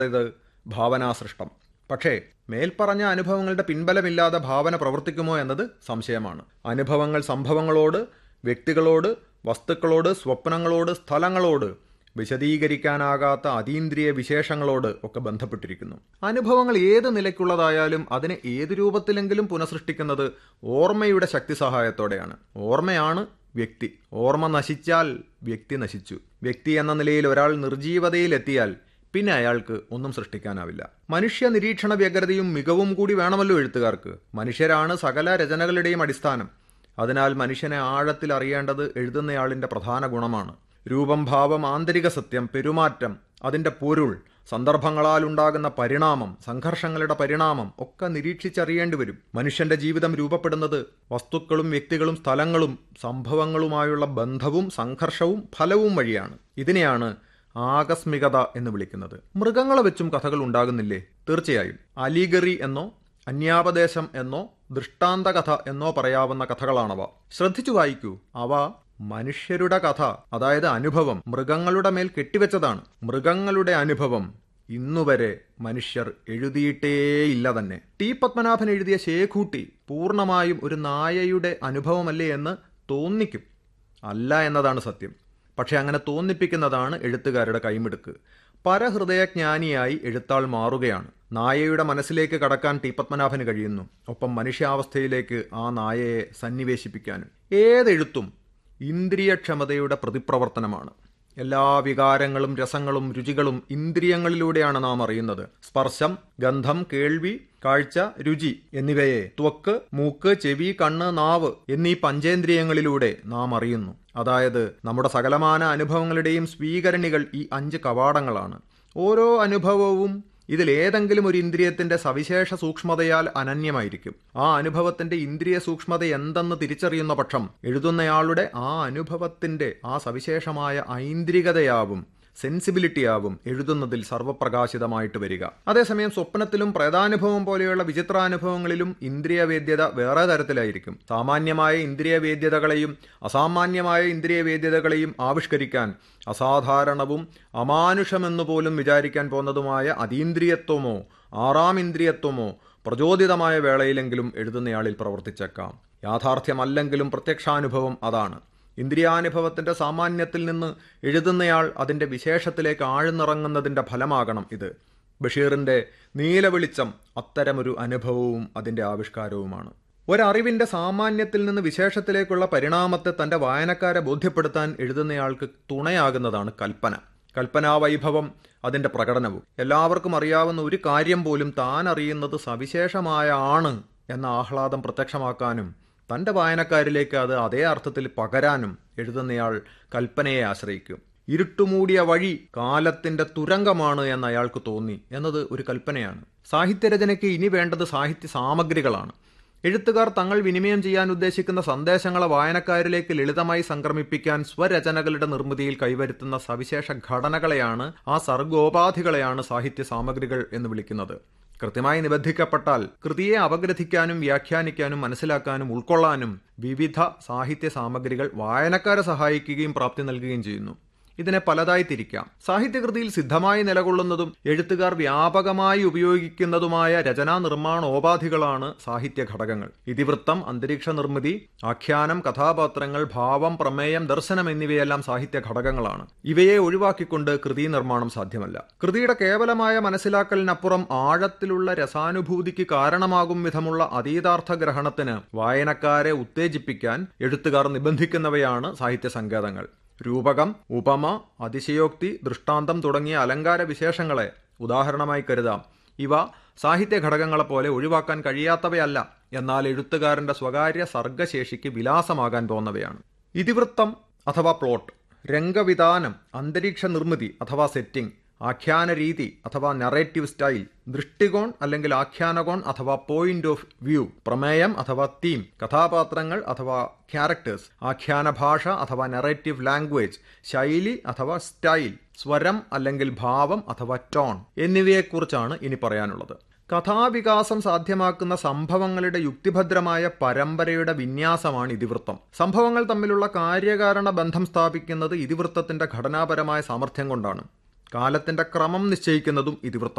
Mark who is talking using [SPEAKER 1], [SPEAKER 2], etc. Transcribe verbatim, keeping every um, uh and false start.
[SPEAKER 1] ഇത് ഭാവനാസൃഷ്ടം. പക്ഷേ മേൽപ്പറഞ്ഞ അനുഭവങ്ങളുടെ പിൻബലമില്ലാതെ ഭാവന പ്രവർത്തിക്കുമോ എന്നത് സംശയമാണ്. അനുഭവങ്ങൾ സംഭവങ്ങളോട്, വ്യക്തികളോട്, വസ്തുക്കളോട്, സ്വപ്നങ്ങളോട്, സ്ഥലങ്ങളോട്, വിശദീകരിക്കാനാകാത്ത അതീന്ദ്രിയ വിശേഷങ്ങളോട് ഒക്കെ ബന്ധപ്പെട്ടിരിക്കുന്നു. അനുഭവങ്ങൾ ഏത് നിലയ്ക്കുള്ളതായാലും അതിനെ ഏതു രൂപത്തിലെങ്കിലും പുനഃസൃഷ്ടിക്കുന്നത് ഓർമ്മയുടെ ശക്തി സഹായത്തോടെയാണ്. ഓർമ്മയാണ് വ്യക്തി. ഓർമ്മ നശിച്ചാൽ വ്യക്തി നശിച്ചു. വ്യക്തി എന്ന നിലയിൽ ഒരാൾ നിർജീവതയിലെത്തിയാൽ പിന്നെ അയാൾക്ക് ഒന്നും സൃഷ്ടിക്കാനാവില്ല. മനുഷ്യ നിരീക്ഷണ വ്യഗ്രതയും മികവും കൂടി വേണമല്ലോ എഴുത്തുകാർക്ക്. മനുഷ്യരാണ് സകല രചനകളുടെയും അടിസ്ഥാനം. അതിനാൽ മനുഷ്യനെ ആഴത്തിൽ അറിയേണ്ടത് എഴുതുന്നയാളിന്റെ പ്രധാന ഗുണമാണ്. രൂപം, ഭാവം, ആന്തരിക സത്യം, പെരുമാറ്റം, അതിന്റെ പൊരുൾ, സന്ദർഭങ്ങളാൽ ഉണ്ടാകുന്ന പരിണാമം, സംഘർഷങ്ങളുടെ പരിണാമം ഒക്കെ നിരീക്ഷിച്ചറിയേണ്ടി വരും. മനുഷ്യന്റെ ജീവിതം രൂപപ്പെടുന്നത് വസ്തുക്കളും വ്യക്തികളും സ്ഥലങ്ങളും സംഭവങ്ങളുമായുള്ള ബന്ധവും സംഘർഷവും ഫലവും വഴിയാണ്. ഇതിനെയാണ് ആകസ്മികത എന്ന് വിളിക്കുന്നത്. മൃഗങ്ങളെ വെച്ചും കഥകൾ ഉണ്ടാകുന്നില്ലേ? തീർച്ചയായും. അലിഗറി എന്നോ അന്യാപദേശം എന്നോ ദൃഷ്ടാന്ത കഥ എന്നോ പറയാവുന്ന കഥകളാണവ. ശ്രദ്ധിച്ചു വായിക്കൂ. അവ മനുഷ്യരുടെ കഥ, അതായത് അനുഭവം, മൃഗങ്ങളുടെ മേൽ കെട്ടിവെച്ചതാണ്. മൃഗങ്ങളുടെ അനുഭവം ഇന്നുവരെ മനുഷ്യർ എഴുതിയിട്ടേയില്ല തന്നെ. ടി പത്മനാഭൻ എഴുതിയ ശേഖൂട്ടി പൂർണ്ണമായും ഒരു നായയുടെ അനുഭവമല്ലേ എന്ന് തോന്നിക്കും. അല്ല എന്നതാണ് സത്യം. പക്ഷെ അങ്ങനെ തോന്നിപ്പിക്കുന്നതാണ് എഴുത്തുകാരുടെ കൈമിടുക്ക്. പരഹൃദയജ്ഞാനിയായി എഴുത്താൾ മാറുകയാണ്. നായയുടെ മനസ്സിലേക്ക് കടക്കാൻ ടി പത്മനാഭന് കഴിയുന്നു. ഒപ്പം മനുഷ്യാവസ്ഥയിലേക്ക് ആ നായയെ സന്നിവേശിപ്പിക്കാനും. ഏതെഴുത്തും ഇന്ദ്രിയക്ഷമതയുടെ പ്രതിപ്രവർത്തനമാണ്. എല്ലാ വികാരങ്ങളും രസങ്ങളും രുചികളും ഇന്ദ്രിയങ്ങളിലൂടെയാണ് നാം അറിയുന്നത്. സ്പർശം, ഗന്ധം, കേൾവി, കാഴ്ച, രുചി എന്നിവയെ ത്വക്ക്, മൂക്ക്, ചെവി, കണ്ണ്, നാവ് എന്നീ പഞ്ചേന്ദ്രിയങ്ങളിലൂടെ നാം അറിയുന്നു. അതായത് നമ്മുടെ സകലമാന അനുഭവങ്ങളുടെയും സ്വീകരണികൾ ഈ അഞ്ച് കവാടങ്ങളാണ്. ഓരോ അനുഭവവും ഇതിലേതെങ്കിലും ഒരു ഇന്ദ്രിയത്തിന്റെ സവിശേഷ സൂക്ഷ്മതയാൽ അനന്യമായിരിക്കും. ആ അനുഭവത്തിന്റെ ഇന്ദ്രിയ സൂക്ഷ്മത എന്തെന്ന് തിരിച്ചറിയുന്ന പക്ഷം എഴുതുന്നയാളുടെ ആ അനുഭവത്തിന്റെ ആ സവിശേഷമായ ഐന്ദ്രികതയാവും, സെൻസിബിലിറ്റിയാവും എഴുതുന്നതിൽ സർവപ്രകാശിതമായിട്ട് വരിക. അതേസമയം സ്വപ്നത്തിലും പ്രേതാനുഭവം പോലെയുള്ള വിചിത്രാനുഭവങ്ങളിലും ഇന്ദ്രിയവേദ്യത വേറെ തരത്തിലായിരിക്കും. സാമാന്യമായ ഇന്ദ്രിയവേദ്യതകളെയും അസാമാന്യമായ ഇന്ദ്രിയവേദ്യതകളെയും ആവിഷ്കരിക്കാൻ അസാധാരണവും അമാനുഷമെന്നു പോലും വിചാരിക്കാൻ പോന്നതുമായ അതീന്ദ്രിയത്വമോ ആറാം ഇന്ദ്രിയത്വമോ പ്രചോദിതമായ വേളയിലെങ്കിലും എഴുതുന്നയാളിൽ പ്രവർത്തിച്ചേക്കാം. യാഥാർത്ഥ്യമല്ലെങ്കിലും പ്രത്യക്ഷാനുഭവം അതാണ്. ഇന്ദ്രിയാനുഭവത്തിന്റെ സാമാന്യത്തിൽ നിന്ന് എഴുതുന്നയാൾ അതിന്റെ വിശേഷത്തിലേക്ക് ആഴ്ന്നിറങ്ങുന്നതിന്റെ ഫലമാകണം ഇത്. ബഷീറിന്റെ നീലവെളിച്ചം അത്തരമൊരു അനുഭവവും അതിന്റെ ആവിഷ്കാരവുമാണ്. ഒരറിവിന്റെ സാമാന്യത്തിൽ നിന്ന് വിശേഷത്തിലേക്കുള്ള പരിണാമത്തെ തന്റെ വായനക്കാരെ ബോധ്യപ്പെടുത്താൻ എഴുതുന്നയാൾക്ക് തുണയാകുന്നതാണ് കൽപ്പന. കൽപ്പനാവൈഭവം അതിന്റെ പ്രകടനവും. എല്ലാവർക്കും അറിയാവുന്ന ഒരു കാര്യം പോലും താൻ അറിയുന്നത് സവിശേഷമായ ആണ് എന്ന ആഹ്ലാദം പ്രത്യക്ഷമാക്കാനും തന്റെ വായനക്കാരിലേക്ക് അത് അതേ അർത്ഥത്തിൽ പകരാനും എഴുതുന്നയാൾ കൽപ്പനയെ ആശ്രയിക്കും. ഇരുട്ടുമൂടിയ വഴി കാലത്തിന്റെ തുരങ്കമാണ് എന്ന് അയാൾക്ക് തോന്നി എന്നത് ഒരു കൽപ്പനയാണ്. സാഹിത്യരചനയ്ക്ക് ഇനി വേണ്ടത് സാഹിത്യ സാമഗ്രികളാണ്. എഴുത്തുകാർ തങ്ങൾ വിനിമയം ചെയ്യാൻ ഉദ്ദേശിക്കുന്ന സന്ദേശങ്ങളെ വായനക്കാരിലേക്ക് ലളിതമായി സംക്രമിപ്പിക്കാൻ സ്വരചനകളുടെ നിർമ്മിതിയിൽ കൈവരുത്തുന്ന സവിശേഷ ഘടനകളെയാണ്, ആ സർഗോപാധികളെയാണ് സാഹിത്യ സാമഗ്രികൾ എന്ന് വിളിക്കുന്നത്. കൃത്യമായി നിബന്ധിക്കപ്പെട്ടാൽ കൃതിയെ അപഗ്രഥിക്കാനും വ്യാഖ്യാനിക്കാനും മനസ്സിലാക്കാനും ഉൾക്കൊള്ളാനും വിവിധ സാഹിത്യ സാമഗ്രികൾ വായനക്കാരെ സഹായിക്കുകയും പ്രാപ്തി നൽകുകയും ചെയ്യുന്നു. ഇതിനെ പലതായി തിരിക്കാം. സാഹിത്യകൃതിയിൽ സിദ്ധമായി നിലകൊള്ളുന്നതും എഴുത്തുകാർ വ്യാപകമായി ഉപയോഗിക്കുന്നതുമായ രചനാ നിർമ്മാണോപാധികളാണ് സാഹിത്യ ഘടകങ്ങൾ. ഇതിവൃത്തം, അന്തരീക്ഷ നിർമ്മിതി, ആഖ്യാനം, കഥാപാത്രങ്ങൾ, ഭാവം, പ്രമേയം, ദർശനം എന്നിവയെല്ലാം സാഹിത്യ ഘടകങ്ങളാണ്. ഇവയെ ഒഴിവാക്കിക്കൊണ്ട് കൃതി നിർമ്മാണം സാധ്യമല്ല. കൃതിയുടെ കേവലമായ മനസ്സിലാക്കലിനപ്പുറം ആഴത്തിലുള്ള രസാനുഭൂതിക്ക് കാരണമാകും വിധമുള്ള അതീതാർത്ഥ ഗ്രഹണത്തിന് വായനക്കാരെ ഉത്തേജിപ്പിക്കാൻ എഴുത്തുകാർ നിബന്ധിക്കുന്നവയാണ് സാഹിത്യ സങ്കേതങ്ങൾ. രൂപകം, ഉപമ, അതിശയോക്തി, ദൃഷ്ടാന്തം തുടങ്ങിയ അലങ്കാര വിശേഷങ്ങളെ ഉദാഹരണമായി കരുതാം. ഇവ സാഹിത്യ ഘടകങ്ങളെപ്പോലെ ഒഴിവാക്കാൻ കഴിയാത്തവയല്ല. എന്നാൽ എഴുത്തുകാരന്റെ സ്വകാര്യ സർഗശേഷിക്ക് വിലാസമാകാൻ പോന്നവയാണ്. ഇതിവൃത്തം അഥവാ പ്ലോട്ട്, രംഗവിധാനം, അന്തരീക്ഷ നിർമ്മിതി അഥവാ സെറ്റിംഗ്, ആഖ്യാന രീതി അഥവാ നറേറ്റീവ് സ്റ്റൈൽ, ദൃഷ്ടികോൺ അല്ലെങ്കിൽ ആഖ്യാനകോൺ അഥവാ പോയിന്റ് ഓഫ് വ്യൂ, പ്രമേയം അഥവാ തീം, കഥാപാത്രങ്ങൾ അഥവാ ക്യാരക്ടേഴ്സ്, ആഖ്യാന ഭാഷ അഥവാ നറേറ്റീവ് ലാംഗ്വേജ്, ശൈലി അഥവാ സ്റ്റൈൽ, സ്വരം അല്ലെങ്കിൽ ഭാവം അഥവാ ടോൺ എന്നിവയെക്കുറിച്ചാണ് ഇനി പറയാനുള്ളത്. കഥാവികാസം സാധ്യമാക്കുന്ന സംഭവങ്ങളുടെ യുക്തിഭദ്രമായ പരമ്പരയുടെ വിന്യാസമാണ് ഇതിവൃത്തം. സംഭവങ്ങൾ തമ്മിലുള്ള കാര്യകാരണ ബന്ധം സ്ഥാപിക്കുന്നത് ഇതിവൃത്തത്തിന്റെ ഘടനാപരമായ സാമർഥ്യം കൊണ്ടാണ്. കാലത്തിന്റെ ക്രമം നിശ്ചയിക്കുന്നതും ഇതിവൃത്തം